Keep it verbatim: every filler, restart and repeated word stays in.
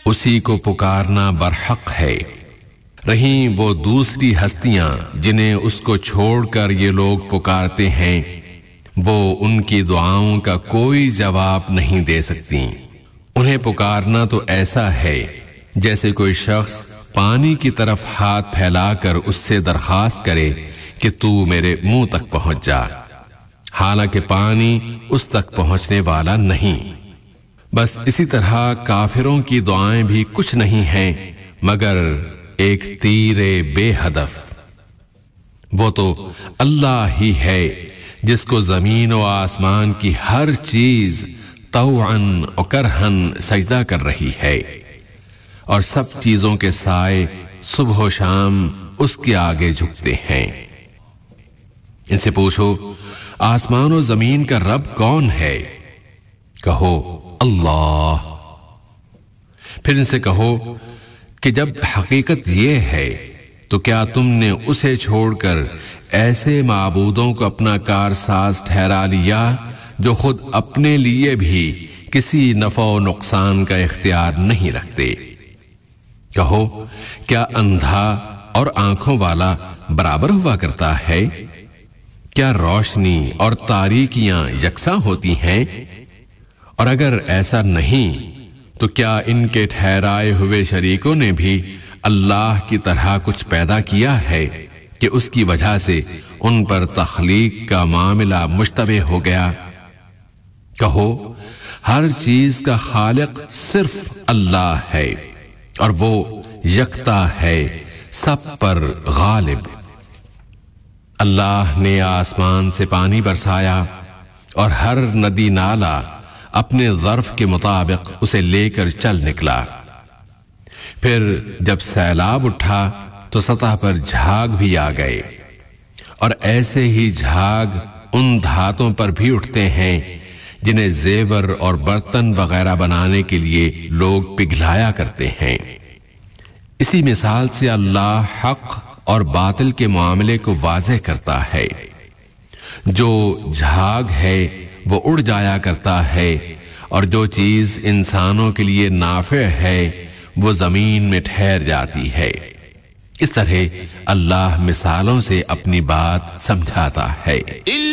اسی کو پکارنا برحق ہے۔ رہیں وہ دوسری ہستیاں جنہیں اس کو چھوڑ کر یہ لوگ پکارتے ہیں، وہ ان کی دعاؤں کا کوئی جواب نہیں دے سکتی۔ انہیں پکارنا تو ایسا ہے جیسے کوئی شخص پانی کی طرف ہاتھ پھیلا کر اس سے درخواست کرے کہ تو میرے منہ تک پہنچ جا، حالانکہ پانی اس تک پہنچنے والا نہیں۔ بس اسی طرح کافروں کی دعائیں بھی کچھ نہیں ہیں مگر ایک تیر بے ہدف۔ وہ تو اللہ ہی ہے جس کو زمین و آسمان کی ہر چیز طوعاً و کرہاً سجدہ کر رہی ہے، اور سب چیزوں کے سائے صبح و شام اس کے آگے جھکتے ہیں۔ ان سے پوچھو آسمان و زمین کا رب کون ہے؟ کہو اللہ۔ پھر ان سے کہو کہ جب حقیقت یہ ہے تو کیا تم نے اسے چھوڑ کر ایسے معبودوں کو اپنا کارساز ٹھہرا لیا جو خود اپنے لیے بھی کسی نفع و نقصان کا اختیار نہیں رکھتے؟ کہو کیا اندھا اور آنکھوں والا برابر ہوا کرتا ہے؟ کیا روشنی اور تاریکیاں یکساں ہوتی ہیں؟ اور اگر ایسا نہیں تو کیا ان کے ٹھہرائے ہوئے شریکوں نے بھی اللہ کی طرح کچھ پیدا کیا ہے کہ اس کی وجہ سے ان پر تخلیق کا معاملہ مشتبہ ہو گیا؟ کہو ہر چیز کا خالق صرف اللہ ہے اور وہ یکتا ہے، سب پر غالب۔ اللہ نے آسمان سے پانی برسایا اور ہر ندی نالا اپنے ظرف کے مطابق اسے لے کر چل نکلا۔ پھر جب سیلاب اٹھا تو سطح پر جھاگ بھی آ گئے، اور ایسے ہی جھاگ ان دھاتوں پر بھی اٹھتے ہیں جنہیں زیور اور برتن وغیرہ بنانے کے لیے لوگ پگھلایا کرتے ہیں۔ اسی مثال سے اللہ حق اور باطل کے معاملے کو واضح کرتا ہے۔ جو جھاگ ہے وہ اڑ جایا کرتا ہے، اور جو چیز انسانوں کے لیے نافع ہے وہ زمین میں ٹھہر جاتی ہے۔ اس طرح اللہ مثالوں سے اپنی بات سمجھاتا ہے۔